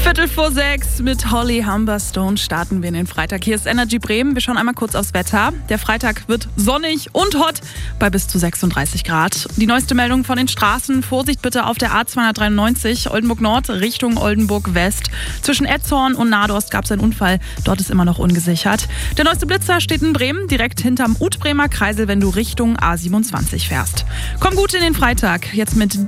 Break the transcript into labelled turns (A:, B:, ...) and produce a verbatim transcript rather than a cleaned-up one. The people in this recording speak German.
A: Viertel vor sechs mit Holly Humberstone starten wir in den Freitag. Hier ist Energy Bremen. Wir schauen einmal kurz aufs Wetter. Der Freitag wird sonnig und hot bei bis zu sechsunddreißig Grad. Die neueste Meldung von den Straßen. Vorsicht bitte auf der A zweihundertdreiundneunzig Oldenburg Nord Richtung Oldenburg West. Zwischen Etzhorn und Nadorst gab es einen Unfall. Dort ist immer noch ungesichert. Der neueste Blitzer steht in Bremen, direkt hinterm Utbremer Kreisel, wenn du Richtung A siebenundzwanzig fährst. Komm gut in den Freitag. Jetzt mit